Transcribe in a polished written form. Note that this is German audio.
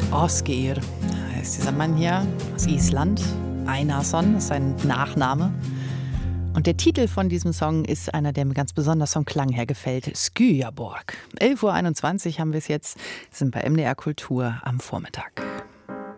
Ásgeir heißt dieser Mann hier aus Island. Einarsson ist sein Nachname. Und der Titel von diesem Song ist einer, der mir ganz besonders vom Klang her gefällt. Skyaborg. 11:21 Uhr haben wir es jetzt, sind bei MDR Kultur am Vormittag.